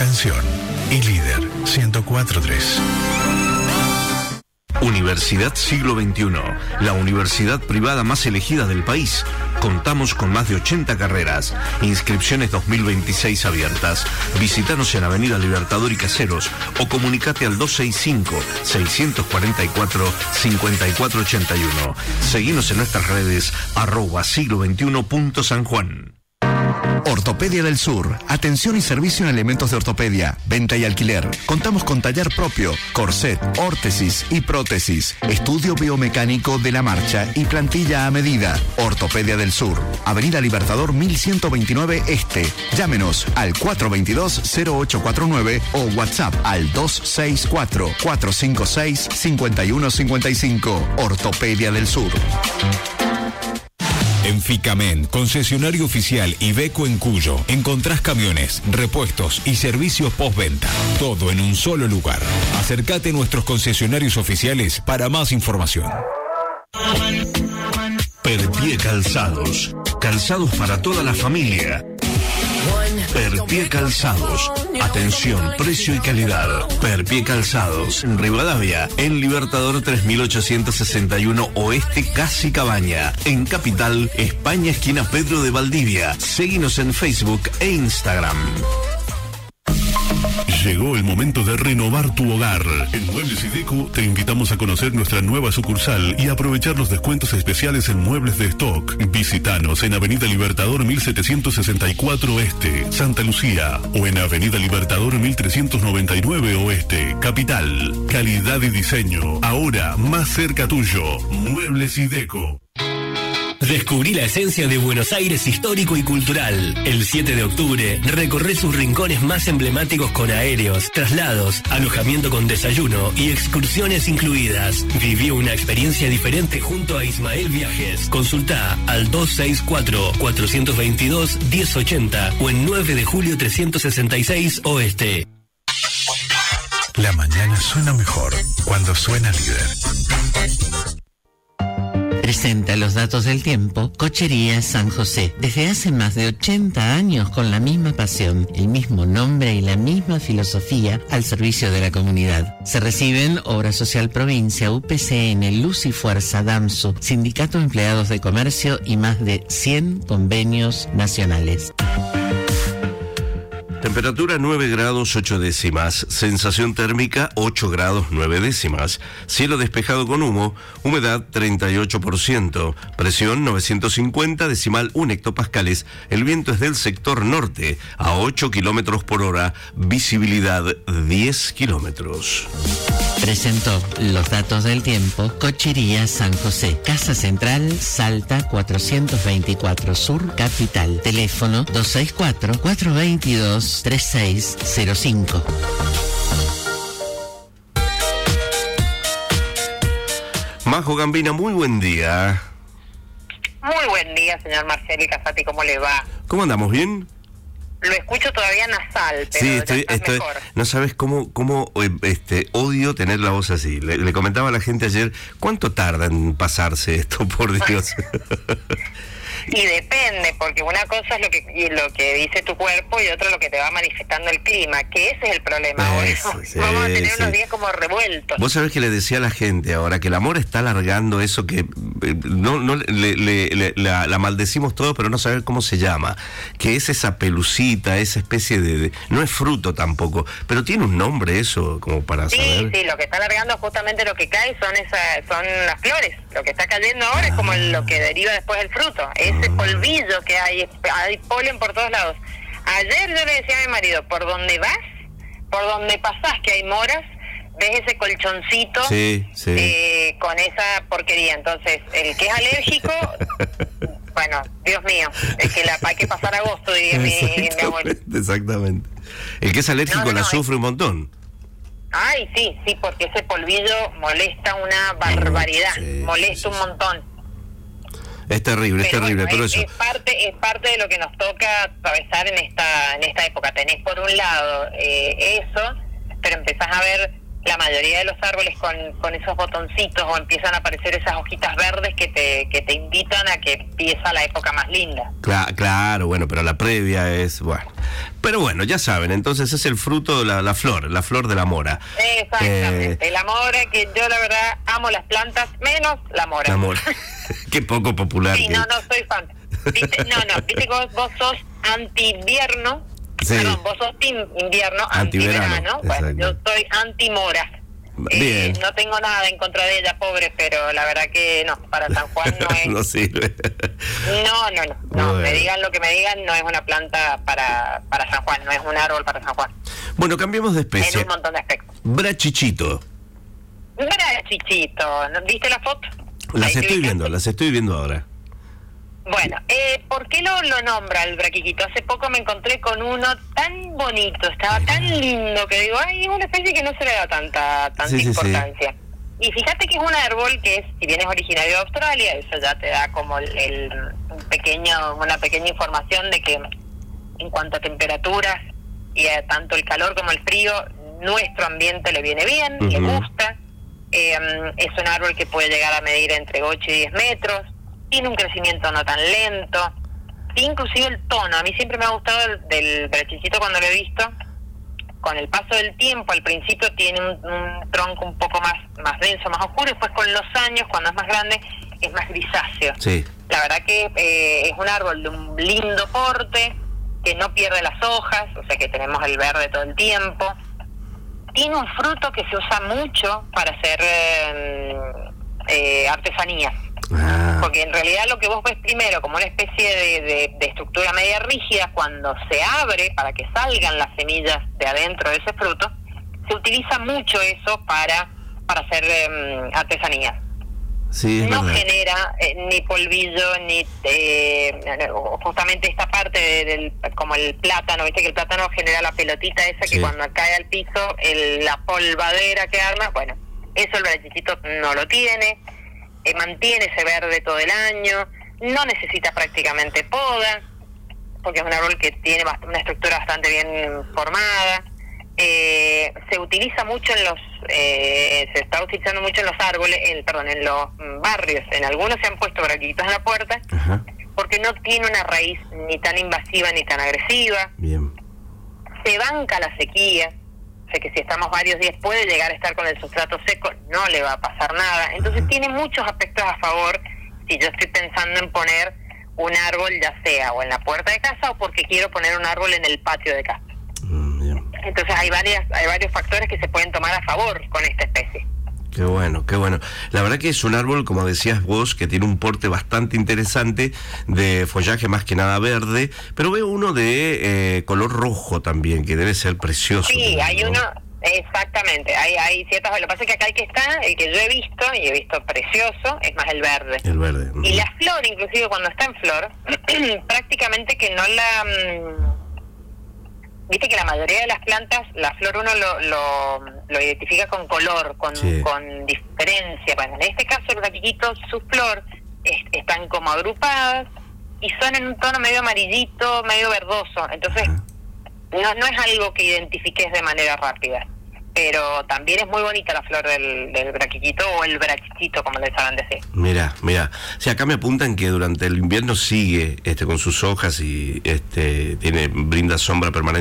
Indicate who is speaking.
Speaker 1: canción. Y líder 104.3.
Speaker 2: Universidad Siglo XXI, la universidad privada más elegida del país. Contamos con más de 80 carreras. Inscripciones 2026 abiertas. Visítanos en Avenida Libertador y Caseros o comunicate al 265-644-5481. Seguinos en nuestras redes @siglo21.sanjuan.
Speaker 3: Ortopedia del Sur. Atención y servicio en elementos de ortopedia, venta y alquiler. Contamos con taller propio, corset, órtesis y prótesis. Estudio biomecánico de la marcha y plantilla a medida. Ortopedia del Sur. Avenida Libertador 1129 Este. Llámenos al 422-0849 o WhatsApp al 264-456-5155. Ortopedia del Sur.
Speaker 4: En Ficamen, concesionario oficial Iveco en Cuyo, encontrás camiones, repuestos y servicios postventa. Todo en un solo lugar. Acércate a nuestros concesionarios oficiales para más información.
Speaker 2: Perpie Calzados. Calzados para toda la familia. Perpie Calzados. Atención, precio y calidad. Perpie Calzados. En Rivadavia, en Libertador 3861 Oeste, casi Cabaña. En Capital, España, esquina Pedro de Valdivia. Seguinos en Facebook e Instagram.
Speaker 5: Llegó el momento de renovar tu hogar. En Muebles Ideco te invitamos a conocer nuestra nueva sucursal y aprovechar los descuentos especiales en muebles de stock. Visítanos en Avenida Libertador 1764 Este, Santa Lucía, o en Avenida Libertador 1399 Oeste, Capital. Calidad y diseño, ahora más cerca tuyo. Muebles Ideco.
Speaker 6: Descubrí la esencia de Buenos Aires histórico y cultural. El 7 de octubre recorré sus rincones más emblemáticos con aéreos, traslados, alojamiento con desayuno y excursiones incluidas. Viví una experiencia diferente junto a Ismael Viajes. Consulta al 264-422-1080 o en 9 de julio 366 Oeste.
Speaker 1: La mañana suena mejor cuando suena líder.
Speaker 7: Presenta los datos del tiempo Cochería San José. Desde hace más de 80 años con la misma pasión, el mismo nombre y la misma filosofía al servicio de la comunidad. Se reciben Obra Social Provincia, UPCN, Luz y Fuerza, DAMSU, Sindicato de Empleados de Comercio y más de 100 convenios nacionales.
Speaker 2: Temperatura 9 grados 8 décimas, sensación térmica 8 grados 9 décimas, cielo despejado con humo, humedad 38%, presión 950 decimal 1 hectopascales, el viento es del sector norte a 8 kilómetros por hora, visibilidad 10 kilómetros.
Speaker 7: Presentó los datos del tiempo Cochería San José, Casa Central, Salta 424 Sur, Capital. Teléfono 264-422-3605.
Speaker 2: Majo Gambina, muy buen día.
Speaker 8: Muy buen día, señor Marcelo Casati, ¿cómo le va?
Speaker 2: ¿Cómo andamos? ¿Bien?
Speaker 8: Lo escucho todavía nasal, pero
Speaker 2: sí,
Speaker 8: estoy mejor.
Speaker 2: No sabes cómo odio tener la voz así. Le comentaba a la gente ayer, ¿cuánto tarda en pasarse esto, por Dios?
Speaker 8: Y depende, porque una cosa es lo que dice tu cuerpo y otra lo que te va manifestando el clima, que ese es el problema ahora.
Speaker 2: Sí,
Speaker 8: vamos a tener unos días como revueltos.
Speaker 2: Vos sabés que le decía a la gente ahora que el amor está alargando eso que la maldecimos todos, pero no saber cómo se llama, que es esa pelucita, esa especie de no es fruto tampoco, pero tiene un nombre eso como para saber.
Speaker 8: Sí, lo que está alargando justamente lo que cae son las flores. Lo que está cayendo ahora es como lo que deriva después del fruto. Ese polvillo que hay polen por todos lados. Ayer yo le decía a mi marido, por donde vas, por donde pasás que hay moras, ves ese colchoncito con esa porquería. Entonces, el que es alérgico, bueno, Dios mío, es que hay que pasar agosto, diría mi abuelo.
Speaker 2: Exactamente. El que es alérgico la sufre un montón.
Speaker 8: Ay, sí, porque ese polvillo molesta una barbaridad, molesta un montón.
Speaker 2: Es terrible,
Speaker 8: pero
Speaker 2: terrible,
Speaker 8: bueno,
Speaker 2: pero
Speaker 8: es parte de lo que nos toca atravesar en esta época. Tenés por un lado eso, pero empezás a ver la mayoría de los árboles con esos botoncitos o empiezan a aparecer esas hojitas verdes que te invitan a que empieza la época más linda.
Speaker 9: Claro, bueno, pero la previa es, bueno. Pero bueno, ya saben, entonces es el fruto, la flor de la mora.
Speaker 8: Exactamente, la mora, que yo la verdad amo las plantas, menos la mora.
Speaker 9: La mora. Qué poco popular.
Speaker 8: Sí, no soy fan. ¿Viste? Viste que vos sos anti-invierno.
Speaker 9: Sí.
Speaker 8: Perdón, vos sos team invierno, anti-verano. Bueno, yo soy anti-mora.
Speaker 9: Bien.
Speaker 8: No tengo nada en contra de ella, pobre, pero la verdad que no, para San Juan no es.
Speaker 9: No sirve.
Speaker 8: No, bueno. Me digan lo que me digan, no es una planta para San Juan, no es un árbol para San Juan.
Speaker 9: Bueno, cambiemos de especie.
Speaker 8: En un montón de aspectos.
Speaker 9: Brachichito.
Speaker 8: Brachichito, ¿viste la foto?
Speaker 9: Las estoy viendo ahora.
Speaker 8: Bueno, ¿por qué lo nombra el braquiquito? Hace poco me encontré con uno tan bonito, estaba tan lindo que digo, ay, es una especie que no se le da tanta importancia. Sí. Y fíjate que es un árbol que si bien es originario de Australia, eso ya te da como una pequeña información de que en cuanto a temperaturas y a tanto el calor como el frío, nuestro ambiente le viene bien, le gusta. Es un árbol que puede llegar a medir entre 8 y 10 metros. Tiene un crecimiento no tan lento, inclusive el tono, a mí siempre me ha gustado del brachichito cuando lo he visto, con el paso del tiempo, al principio tiene un tronco un poco más denso, más oscuro, y después con los años, cuando es más grande, es más grisáceo.
Speaker 9: Sí.
Speaker 8: La verdad que es un árbol de un lindo porte, que no pierde las hojas, o sea que tenemos el verde todo el tiempo. Tiene un fruto que se usa mucho para hacer artesanías. Porque en realidad lo que vos ves primero como una especie de estructura media rígida, cuando se abre para que salgan las semillas de adentro de ese fruto, se utiliza mucho eso para hacer artesanías.
Speaker 9: Sí,
Speaker 8: no
Speaker 9: verdad.
Speaker 8: Genera ni polvillo, ni justamente esta parte como el plátano, viste que el plátano genera la pelotita esa que cuando cae al piso, la polvadera que arma, bueno, eso el brachichito no lo tiene. Mantiene ese verde todo el año, no necesita prácticamente poda, porque es un árbol que tiene una estructura bastante bien formada. Se utiliza mucho se está utilizando mucho en los árboles, en los barrios. En algunos se han puesto braquitos en la puerta, porque no tiene una raíz ni tan invasiva ni tan agresiva.
Speaker 9: Bien.
Speaker 8: Se banca la sequía. Que si estamos varios días puede llegar a estar con el sustrato seco, no le va a pasar nada. Entonces tiene muchos aspectos a favor si yo estoy pensando en poner un árbol, ya sea o en la puerta de casa o porque quiero poner un árbol en el patio de casa. Entonces hay varios factores que se pueden tomar a favor con esta especie.
Speaker 9: Qué bueno. La verdad que es un árbol, como decías vos, que tiene un porte bastante interesante, de follaje más que nada verde, pero veo uno de color rojo también, que debe ser precioso.
Speaker 8: Sí,
Speaker 9: también,
Speaker 8: hay
Speaker 9: ¿no?
Speaker 8: uno, exactamente, hay ciertas, lo que pasa es que acá el que yo he visto precioso, es más el verde.
Speaker 9: El verde.
Speaker 8: Y la flor, inclusive cuando está en flor, prácticamente que no la... Viste que la mayoría de las plantas, la flor uno lo identifica con color, con diferencia. Bueno, en este caso el braquiquito, su flor, están como agrupadas y son en un tono medio amarillito, medio verdoso. Entonces, no es algo que identifiques de manera rápida. Pero también es muy bonita la flor del braquiquito o el brachichito, como le saben decir.
Speaker 9: Mira, si acá me apuntan que durante el invierno sigue con sus hojas y brinda sombra permanente